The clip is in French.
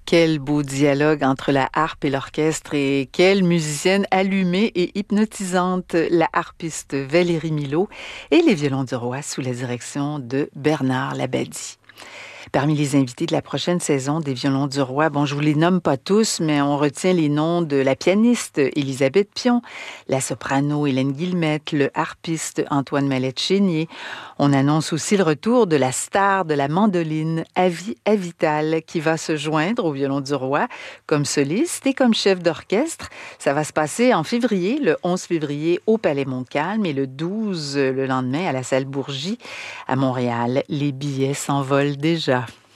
Quel beau dialogue entre la harpe et l'orchestre et quelle musicienne allumée et hypnotisante, la harpiste Valérie Milot et les violons du roi sous la direction de Bernard Labadie. Parmi les invités de la prochaine saison des Violons du Roi, bon, je vous les nomme pas tous, mais on retient les noms de la pianiste Élisabeth Pion, la soprano Hélène Guillemette, le harpiste Antoine Mallette-Chénier. On annonce aussi le retour de la star de la mandoline, Avi Avital, qui va se joindre aux Violons du Roi comme soliste et comme chef d'orchestre. Ça va se passer en février, le 11 février au Palais Montcalm et le 12 le lendemain à la salle Bourgie à Montréal. Les billets s'envolent déjà.